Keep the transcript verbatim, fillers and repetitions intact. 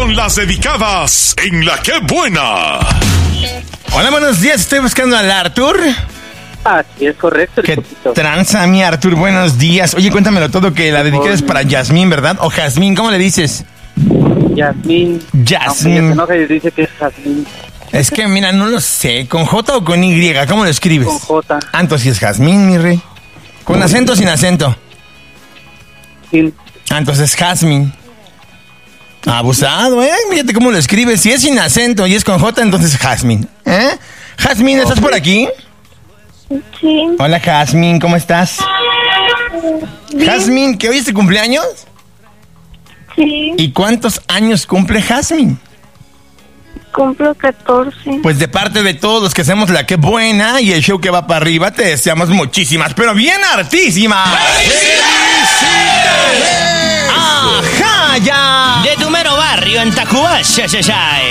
con las dedicadas en La Qué Buena. Hola, buenos días. Estoy buscando al Arthur. Ah, sí, es correcto. El ¿Qué poquito. tranza, mi Arthur? Buenos días. Oye, cuéntamelo todo, que la dediqué es para Yasmín, ¿verdad? O Jazmín, ¿cómo le dices? Yasmín. Yasmín. Aunque se enoja y dice que es Jazmín. Es que, mira, no lo sé. ¿Con J o con Y? ¿Cómo lo escribes? Con J. Ah, entonces sí es Jazmín, mi rey. ¿Con acento o sin acento? Sin. Ah, entonces Jazmín. Abusado, ¿eh? Fíjate cómo lo escribes. Si es sin acento y es con J, entonces Jazmín. ¿Eh? Jazmín, ¿estás por aquí? Sí. Hola, Jazmín, ¿cómo estás? Jazmín, ¿que hoy es tu cumpleaños? Sí. ¿Y cuántos años cumple Jazmín? Cumplo catorce. Pues de parte de todos los que hacemos La Qué Buena y el show que va para arriba, te deseamos muchísimas, pero bien hartísimas. ¡Ajá, ya! De tu mero barrio en Tacubaya, ya, ya.